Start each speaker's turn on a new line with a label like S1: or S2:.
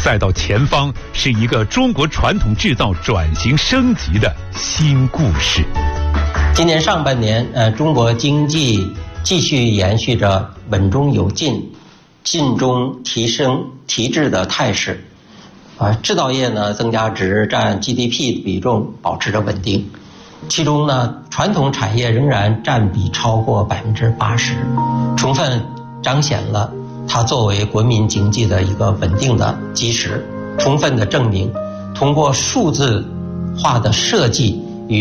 S1: 再到前方是一个中国传统制造转型升级的新故事。
S2: 今年上半年，中国经济继续延续着稳中有进、进中提升提质的态势。制造业呢，增加值占 GDP 比重保持着稳定。其中呢，传统产业仍然占比超过80%，充分彰显了它作为国民经济的一个稳定的基石，充分的证明通过数字化的设计